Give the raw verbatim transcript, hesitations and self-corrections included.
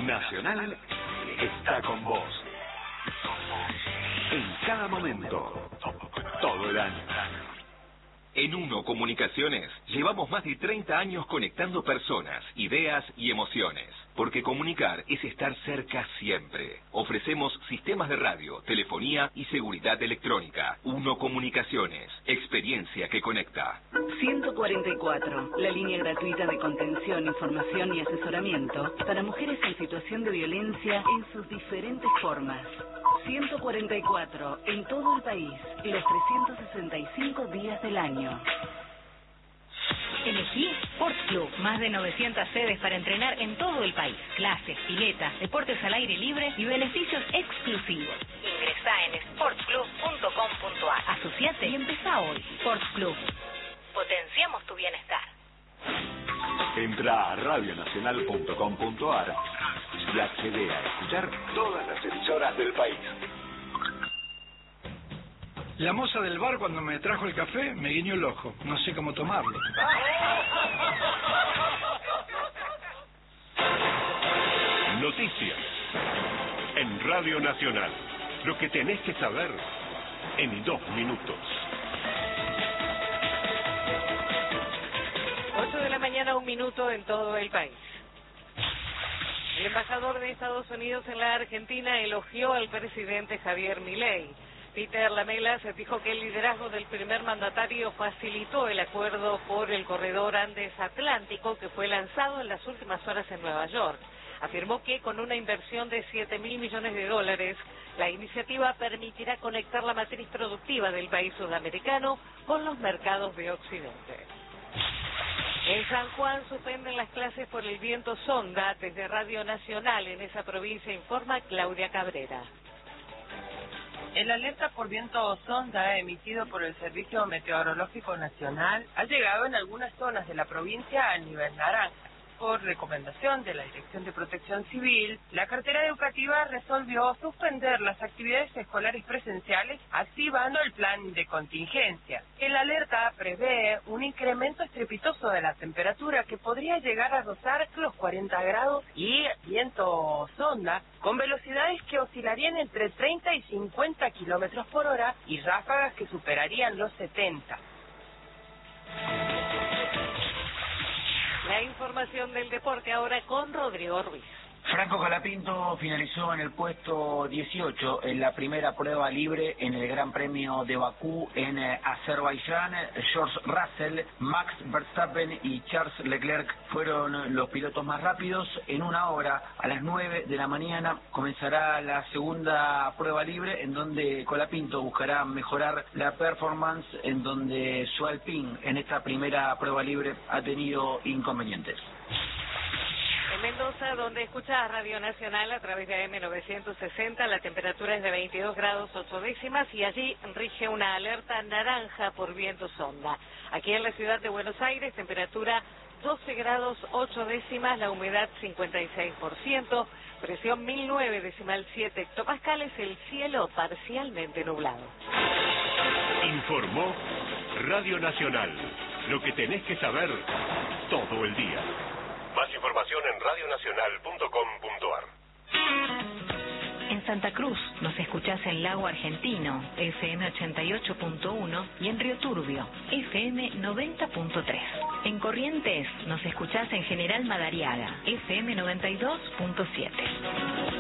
Nacional está con vos. En cada momento, todo el año. En Uno Comunicaciones llevamos más de treinta años conectando personas, ideas y emociones. Porque comunicar es estar cerca siempre. Ofrecemos sistemas de radio, telefonía y seguridad electrónica. Uno Comunicaciones, experiencia que conecta. ciento cuarenta y cuatro, la línea gratuita de contención, información y asesoramiento para mujeres en situación de violencia en sus diferentes formas. ciento cuarenta y cuatro, en todo el país, los trescientos sesenta y cinco días del año. Elegí Sports Club, más de novecientas sedes para entrenar en todo el país. Clases, piletas, deportes al aire libre y beneficios exclusivos. Ingresá en sports club punto com punto a r. Asociate y empezá hoy. Sports Club. Potenciamos tu bienestar. Entra a radio nacional punto com punto a r y accede a escuchar todas las emisoras del país. La moza del bar, cuando me trajo el café, me guiñó el ojo. No sé cómo tomarlo. Noticias en Radio Nacional. Lo que tenés que saber en dos minutos. ocho de la mañana, un minuto en todo el país. El embajador de Estados Unidos en la Argentina elogió al presidente Javier Milei. Peter Lamelas dijo que el liderazgo del primer mandatario facilitó el acuerdo por el corredor Andes Atlántico que fue lanzado en las últimas horas en Nueva York. Afirmó que con una inversión de siete mil millones de dólares, la iniciativa permitirá conectar la matriz productiva del país sudamericano con los mercados de Occidente. En San Juan suspenden las clases por el viento Sonda. Desde Radio Nacional en esa provincia informa Claudia Cabrera. El alerta por viento sonda emitido por el Servicio Meteorológico Nacional ha llegado en algunas zonas de la provincia al nivel naranja. Por recomendación de la Dirección de Protección Civil, la cartera educativa resolvió suspender las actividades escolares presenciales activando el plan de contingencia. El alerta prevé un incremento estrepitoso de la temperatura que podría llegar a rozar los cuarenta grados y viento sonda con velocidades que oscilarían entre treinta y cincuenta kilómetros por hora y ráfagas que superarían los setenta. La información del deporte ahora con Rodrigo Ruiz. Franco Colapinto finalizó en el puesto dieciocho en la primera prueba libre en el Gran Premio de Bakú en Azerbaiyán. George Russell, Max Verstappen y Charles Leclerc fueron los pilotos más rápidos. En una hora, a las nueve de la mañana, comenzará la segunda prueba libre en donde Colapinto buscará mejorar la performance, en donde su Alpine en esta primera prueba libre ha tenido inconvenientes. En Mendoza, donde escucha Radio Nacional a través de A M novecientos sesenta, la temperatura es de veintidós grados ocho décimas y allí rige una alerta naranja por viento sonda. Aquí en la ciudad de Buenos Aires, temperatura doce grados ocho décimas, la humedad cincuenta y seis por ciento, presión mil nueve decimal siete hectopascales, el cielo parcialmente nublado. Informó Radio Nacional. Lo que tenés que saber todo el día. Más información en radio nacional punto com punto a r. En Santa Cruz nos escuchás en Lago Argentino, F M ochenta y ocho punto uno, y en Río Turbio, F M noventa punto tres. En Corrientes nos escuchás en General Madariaga, F M noventa y dos punto siete.